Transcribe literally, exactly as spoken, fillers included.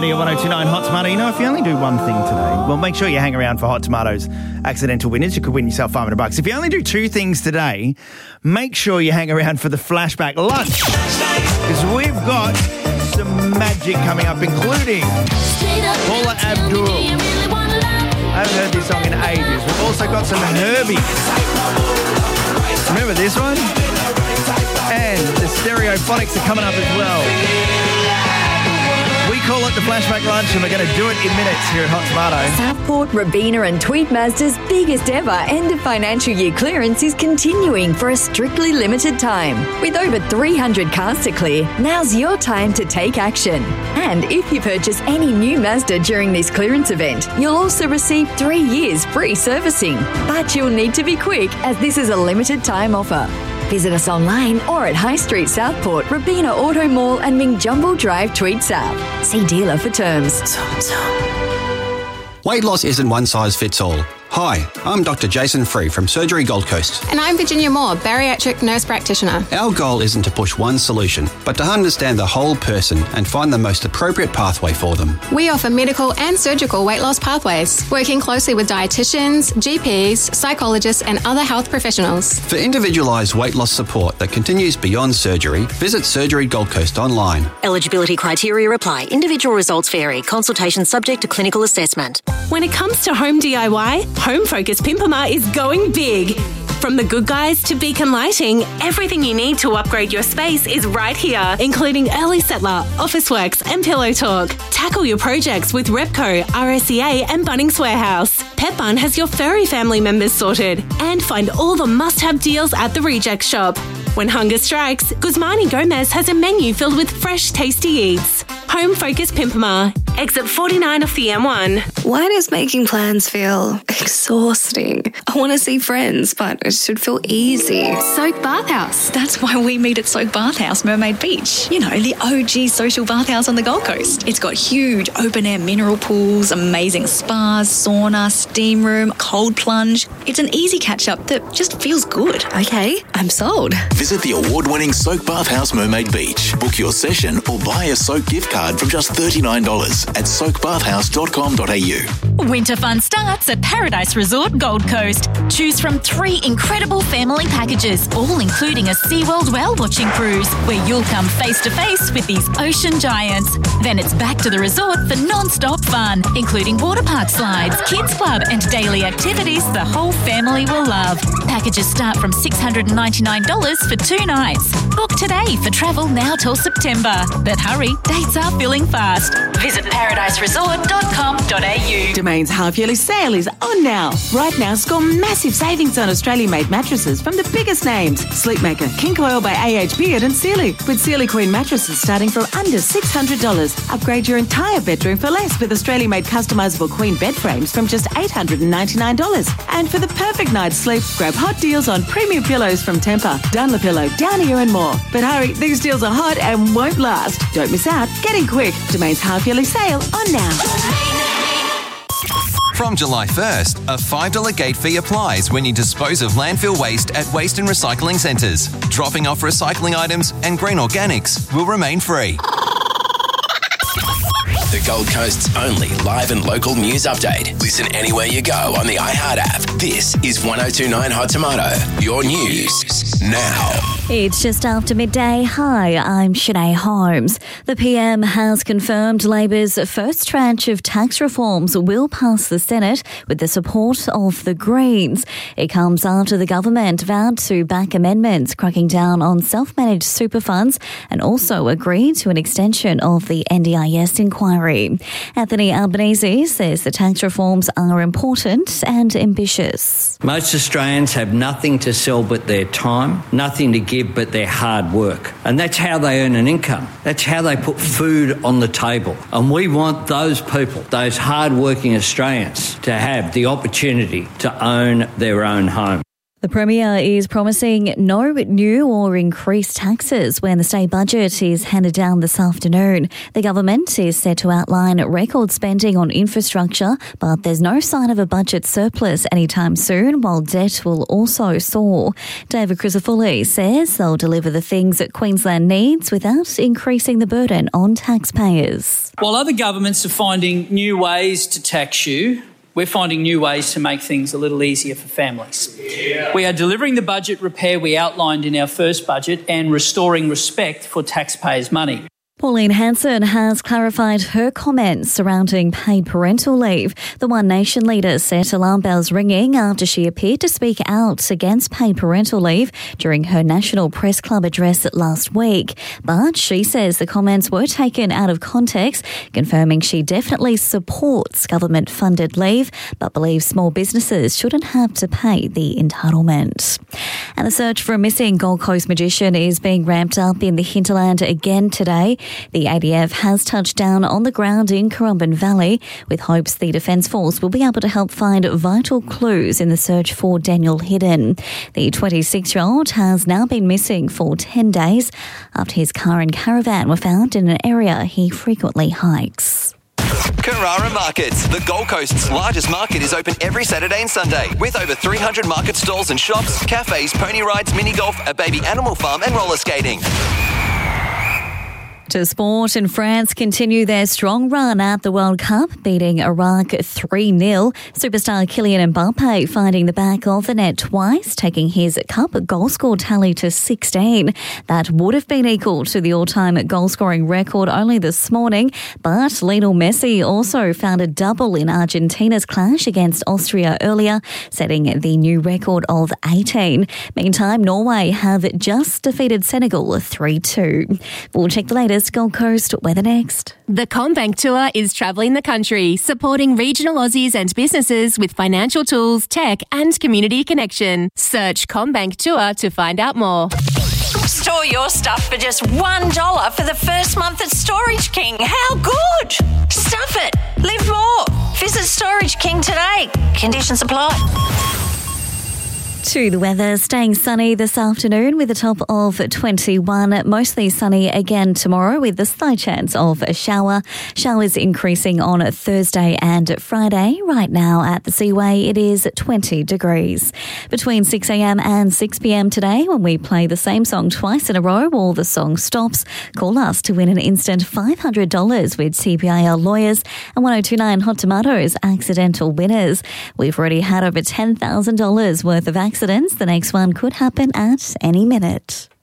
Radio one oh two point nine Hot Tomato. You know, if you only do one thing today, well, make sure you hang around for Hot Tomatoes accidental winners. You could win yourself five hundred bucks. If you only do two things today, make sure you hang around for the flashback lunch, because we've got some magic coming up, including Paula Abdul. I haven't heard this song in ages. We've also got some Herbie. Remember this one? And the Stereophonics are coming up as well. We call it the Flashback Lunch, and we're going to do it in minutes here at Hot Tomato. Southport, Robina and Tweed Mazda's biggest ever end of financial year clearance is continuing for a strictly limited time. With over three hundred cars to clear, now's your time to take action. And if you purchase any new Mazda during this clearance event, you'll also receive three years free servicing. But you'll need to be quick, as this is a limited time offer. Visit us online or at High Street Southport, Robina Auto Mall and Mingjumble Drive, Tweed South. See dealer for terms. Weight loss isn't one size fits all. Hi, I'm Doctor Jason Free from Surgery Gold Coast. And I'm Virginia Moore, bariatric nurse practitioner. Our goal isn't to push one solution, but to understand the whole person and find the most appropriate pathway for them. We offer medical and surgical weight loss pathways, working closely with dietitians, G Ps, psychologists and other health professionals. For individualised weight loss support that continues beyond surgery, visit Surgery Gold Coast online. Eligibility criteria apply. Individual results vary. Consultation subject to clinical assessment. When it comes to home D I Y, Home Focus Pimpama is going big. From The Good Guys to Beacon Lighting, everything you need to upgrade your space is right here, including Early Settler, Officeworks and Pillow Talk. Tackle your projects with Repco, R S E A and Bunnings Warehouse. Pet Bun has your furry family members sorted. And find all the must-have deals at the Reject Shop. When hunger strikes, Guzmani Gomez has a menu filled with fresh, tasty eats. Home Focus Pimpama, exit forty-nine off the M one. Why does making plans feel exhausting? I want to see friends, but it should feel easy. Soak Bathhouse. That's why we meet at Soak Bathhouse, Mermaid Beach. You know, the O G social bathhouse on the Gold Coast. It's got huge open-air mineral pools, amazing spas, sauna, steam room, cold plunge. It's an easy catch-up that just feels good. Okay, I'm sold. Visit the award-winning Soak Bathhouse Mermaid Beach. Book your session or buy a Soak gift card from just thirty-nine dollars at soak bathhouse dot com dot a u. Winter fun starts at Paradise Resort Gold Coast. Choose from three incredible family packages, all including a SeaWorld whale-watching cruise, where you'll come face-to-face with these ocean giants. Then it's back to the resort for non-stop fun, including water park slides, kids club and daily activities the whole family will love. Packages start from six hundred ninety-nine dollars for two nights. Book today for travel now till September. But hurry, dates are filling fast. Visit paradise resort dot com dot a u. Domain's half-yearly sale is on now. Right now, score massive savings on Australian-made mattresses from the biggest names. Sleepmaker, King Coil by A H Beard and Sealy, with Sealy Queen mattresses starting from under six hundred dollars. Upgrade your entire bedroom for less with Australian-made customisable Queen bed frames from just eight hundred ninety-nine dollars. And for the perfect night's sleep, grab hot deals on premium pillows from Tempur, Dunlopillow, Downier and more. But hurry, these deals are hot and won't last. Don't miss out. Get in quick. Domain's half-yearly sale on now. From July first, a five dollars gate fee applies when you dispose of landfill waste at waste and recycling centres. Dropping off recycling items and green organics will remain free. The Gold Coast's only live and local news update. Listen anywhere you go on the iHeart app. This is one oh two point nine Hot Tomato, your news now. It's just after midday. Hi, I'm Sinead Holmes. The P M has confirmed Labor's first tranche of tax reforms will pass the Senate with the support of the Greens. It comes after the government vowed to back amendments cracking down on self-managed super funds and also agreed to an extension of the N D I S inquiry. Anthony Albanese says the tax reforms are important and ambitious. Most Australians have nothing to sell but their time, nothing to give but their hard work. And that's how they earn an income. That's how they put food on the table. And we want those people, those hard-working Australians, to have the opportunity to own their own home. The Premier is promising no new or increased taxes when the state budget is handed down this afternoon. The government is set to outline record spending on infrastructure, but there's no sign of a budget surplus anytime soon, while debt will also soar. David Crisafulli says they'll deliver the things that Queensland needs without increasing the burden on taxpayers. While other governments are finding new ways to tax you, we're finding new ways to make things a little easier for families. Yeah. We are delivering the budget repair we outlined in our first budget and restoring respect for taxpayers' money. Pauline Hanson has clarified her comments surrounding paid parental leave. The One Nation leader set alarm bells ringing after she appeared to speak out against paid parental leave during her National Press Club address last week. But she says the comments were taken out of context, confirming she definitely supports government-funded leave, but believes small businesses shouldn't have to pay the entitlement. And the search for a missing Gold Coast magician is being ramped up in the hinterland again today. The A D F has touched down on the ground in Currumbin Valley with hopes the Defence Force will be able to help find vital clues in the search for Daniel Hidden. The twenty-six-year-old has now been missing for ten days after his car and caravan were found in an area he frequently hikes. Carrara Markets. The Gold Coast's largest market is open every Saturday and Sunday with over three hundred market stalls and shops, cafes, pony rides, mini golf, a baby animal farm and roller skating. To sport, and France continue their strong run at the World Cup, beating Iraq three nil. Superstar Kylian Mbappe finding the back of the net twice, taking his cup goal score tally to sixteen. That would have been equal to the all-time goal-scoring record only this morning, but Lionel Messi also found a double in Argentina's clash against Austria earlier, setting the new record of eighteen. Meantime, Norway have just defeated Senegal three two. We'll check the latest Gold Coast weather next. The CommBank Tour is travelling the country, supporting regional Aussies and businesses with financial tools, tech and community connection. Search CommBank Tour to find out more. Store your stuff for just one dollar for the first month at Storage King. How good! Stuff it. Live more. Visit Storage King today. Conditions apply. To the weather, staying sunny this afternoon with a top of twenty-one. Mostly sunny again tomorrow with the slight chance of a shower. Showers increasing on Thursday and Friday. Right now at the Seaway, it is twenty degrees. Between six a.m. and six p.m. today, when we play the same song twice in a row or the song stops, call us to win an instant five hundred dollars with C P I L Lawyers and ten twenty-nine Hot Tomatoes accidental winners. We've already had over ten thousand dollars worth of accidents. The next one could happen at any minute.